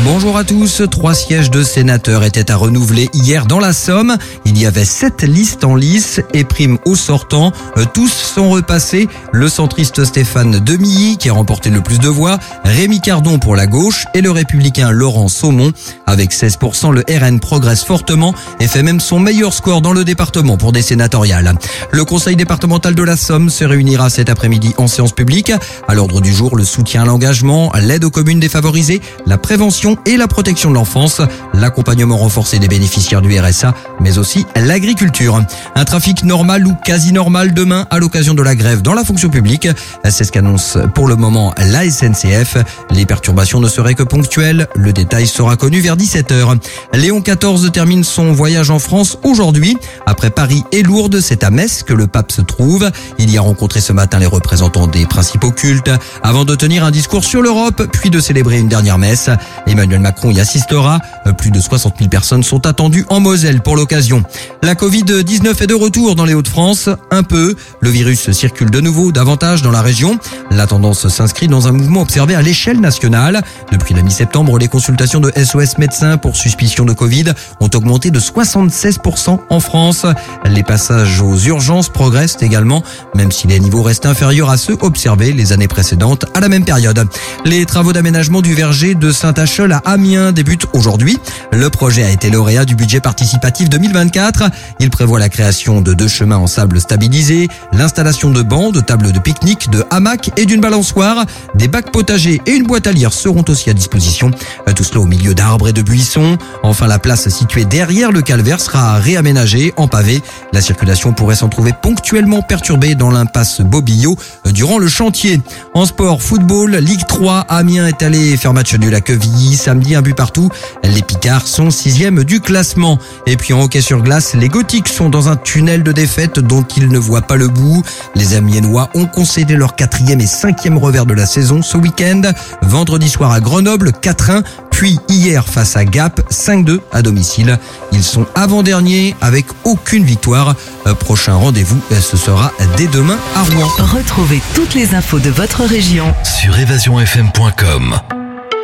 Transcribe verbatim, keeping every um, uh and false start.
Bonjour à tous. Trois sièges de sénateurs étaient à renouveler hier dans la Somme. Il y avait sept listes en lice et prime au sortant. Tous sont repassés. Le centriste Stéphane Demilly qui a remporté le plus de voix, Rémi Cardon pour la gauche et le républicain Laurent Saumon. Avec seize pour cent, le R N progresse fortement et fait même son meilleur score dans le département pour des sénatoriales. Le conseil départemental de la Somme se réunira cet après-midi en séance publique. À l'ordre du jour, le soutien à l'engagement, l'aide aux communes défavorisées, la prévention et la protection de l'enfance, l'accompagnement renforcé des bénéficiaires du R S A, mais aussi l'agriculture. Un trafic normal ou quasi normal demain à l'occasion de la grève dans la fonction publique. C'est ce qu'annonce pour le moment la S N C F. Les perturbations ne seraient que ponctuelles. Le détail sera connu vers dix-sept heures. Léon quatorze termine son voyage en France aujourd'hui. Après Paris et Lourdes, c'est à Metz que le pape se trouve. Il y a rencontré ce matin les représentants des principaux cultes avant de tenir un discours sur l'Europe, puis de célébrer une dernière messe. Emmanuel Macron y assistera. Plus de soixante mille personnes sont attendues en Moselle pour l'occasion. La covid dix-neuf est de retour dans les Hauts-de-France. Un peu. Le virus circule de nouveau davantage dans la région. La tendance s'inscrit dans un mouvement observé à l'échelle nationale. Depuis la mi-septembre, les consultations de S O S médecins pour suspicion de Covid ont augmenté de soixante-seize pour cent en France. Les passages aux urgences progressent également, même si les niveaux restent inférieurs à ceux observés les années précédentes à la même période. Les travaux d'aménagement du verger de Saint-Acheul à Amiens débutent aujourd'hui. Le projet a été lauréat du budget participatif deux mille vingt-quatre. Il prévoit la création de deux chemins en sable stabilisés, l'installation de bancs, de tables de pique-nique, de hamacs et d'une balançoire. Des bacs potagers et une boîte à lire seront aussi à disposition. Tout cela au milieu d'arbres et de buissons. Enfin, la place située derrière le calvaire sera réaménagée en pavé. La circulation pourrait s'en trouver ponctuellement perturbée dans l'impasse Bobillot durant le chantier. En sport, football, Ligue trois, Amiens est allé faire match nul à Quevilly. Samedi, un but partout. Les Picards sont sixième du classement. Et puis en hockey sur glace, les Gothiques sont dans un tunnel de défaite dont ils ne voient pas le bout. Les Amiénois ont concédé leur quatrième et cinquième revers de la saison ce week-end. Vendredi soir à Grenoble, quatre un. Puis hier face à Gap, cinq deux à domicile. Ils sont avant-derniers avec aucune victoire. Prochain rendez-vous, ce sera dès demain à Rouen. Retrouvez toutes les infos de votre région sur évasion f m point com.